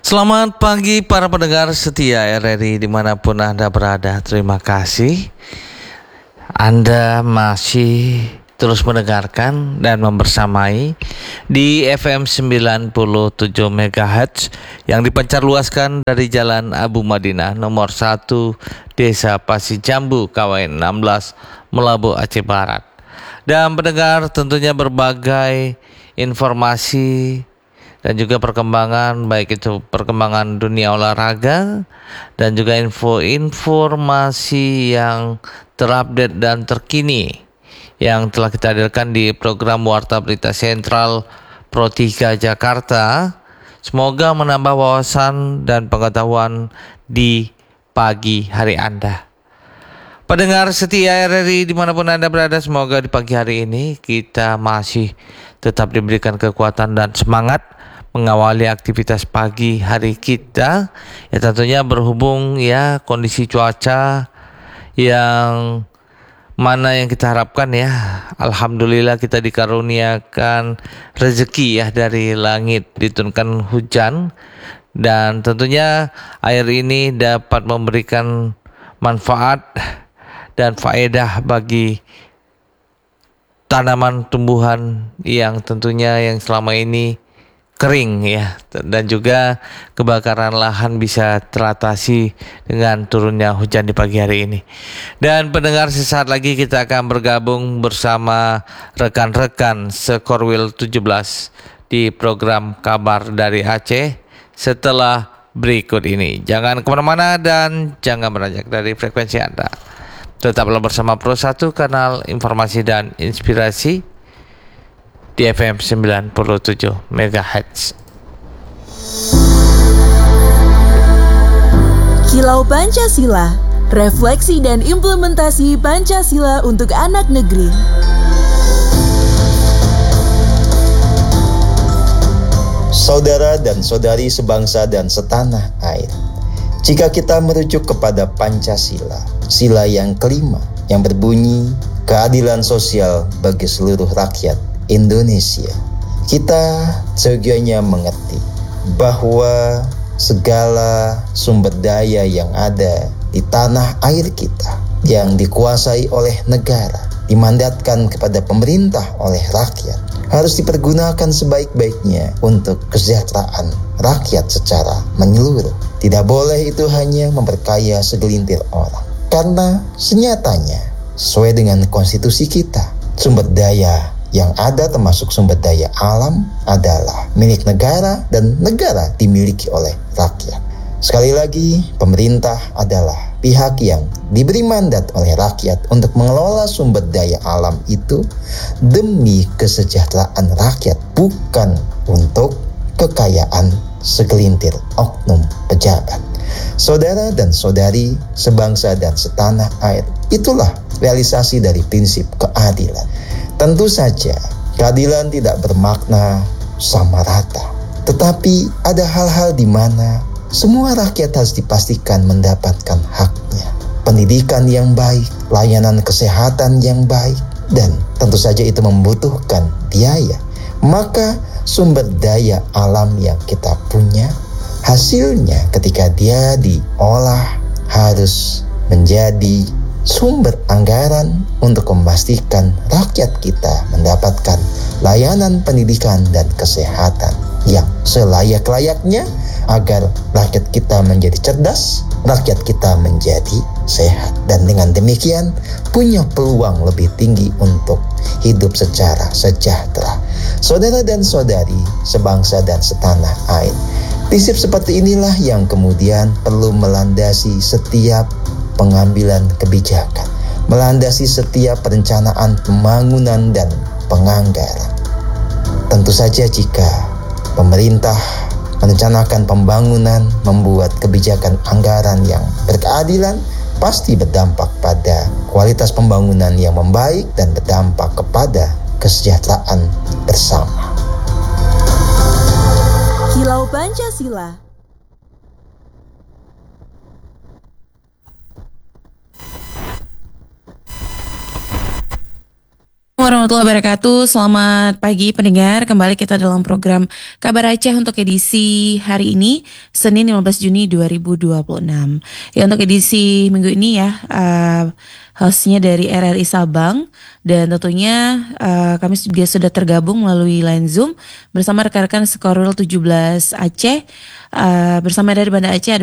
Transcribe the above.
Selamat pagi para pendengar setia RRI dimanapun Anda berada. Terima kasih Anda masih terus mendengarkan dan membersamai di FM 97 MHz yang dipancar luaskan dari Jalan Abu Madinah nomor 1 Desa Pasijambu Kawain 16 Melabu Aceh Barat. Dan pendengar, tentunya berbagai informasi dan juga perkembangan, baik itu perkembangan dunia olahraga dan juga informasi yang terupdate dan terkini yang telah kita hadirkan di program Warta Berita Sentral Pro 3 Jakarta. Semoga menambah wawasan dan pengetahuan di pagi hari Anda. Pendengar setia RRI dimanapun Anda berada, semoga di pagi hari ini kita masih tetap diberikan kekuatan dan semangat mengawali aktivitas pagi hari kita. Ya tentunya berhubung ya kondisi cuaca yang mana yang kita harapkan ya. Alhamdulillah kita dikaruniakan rezeki ya dari langit, diturunkan hujan. Dan tentunya air ini dapat memberikan manfaat dan faedah bagi tanaman tumbuhan yang tentunya yang selama ini kering ya, dan juga kebakaran lahan bisa teratasi dengan turunnya hujan di pagi hari ini. Dan pendengar, sesaat lagi kita akan bergabung bersama rekan-rekan Sekorwil 17 di program Kabar dari Aceh setelah berikut ini. Jangan kemana-mana dan jangan beranjak dari frekuensi Anda. Tetaplah bersama Pro 1, kanal informasi dan inspirasi di FM 97 MHz. Kilau Pancasila, refleksi dan implementasi Pancasila untuk anak negeri. Saudara dan saudari sebangsa dan setanah air, jika kita merujuk kepada Pancasila, sila yang kelima yang berbunyi keadilan sosial bagi seluruh rakyat Indonesia, kita seyogyanya mengerti bahwa segala sumber daya yang ada di tanah air kita yang dikuasai oleh negara, dimandatkan kepada pemerintah oleh rakyat, harus dipergunakan sebaik-baiknya untuk kesejahteraan rakyat secara menyeluruh. Tidak boleh itu hanya memperkaya segelintir orang, karena senyatanya sesuai dengan konstitusi kita, sumber daya yang ada termasuk sumber daya alam adalah milik negara dan negara dimiliki oleh rakyat. Sekali lagi, pemerintah adalah pihak yang diberi mandat oleh rakyat untuk mengelola sumber daya alam itu demi kesejahteraan rakyat, bukan untuk kekayaan segelintir oknum pejabat. Saudara dan saudari sebangsa dan setanah air, itulah realisasi dari prinsip keadilan. Tentu saja keadilan tidak bermakna sama rata, tetapi ada hal-hal di mana semua rakyat harus dipastikan mendapatkan haknya. Pendidikan yang baik, layanan kesehatan yang baik, dan tentu saja itu membutuhkan biaya. Maka sumber daya alam yang kita punya, hasilnya ketika dia diolah harus menjadi sumber anggaran untuk memastikan rakyat kita mendapatkan layanan pendidikan dan kesehatan yang selayak-layaknya agar rakyat kita menjadi cerdas, rakyat kita menjadi sehat, dan dengan demikian punya peluang lebih tinggi untuk hidup secara sejahtera. Saudara dan saudari sebangsa dan setanah air, prinsip seperti inilah yang kemudian perlu melandasi setiap pengambilan kebijakan, melandasi setiap perencanaan pembangunan dan penganggaran. Tentu saja jika pemerintah merencanakan pembangunan, membuat kebijakan anggaran yang berkeadilan, pasti berdampak pada kualitas pembangunan yang membaik dan berdampak kepada kesejahteraan bersama. Kilau Pancasila. Warahmatullahi wabarakatuh. Selamat pagi pendengar. Kembali kita dalam program Kabar Aceh untuk edisi hari ini, Senin 15 Juni 2026. Ya, untuk edisi minggu ini ya, hostnya dari RRI Sabang. Dan tentunya kami juga sudah tergabung melalui line Zoom bersama rekan-rekan Skorwil 17 Aceh. Bersama dari Banda Aceh ada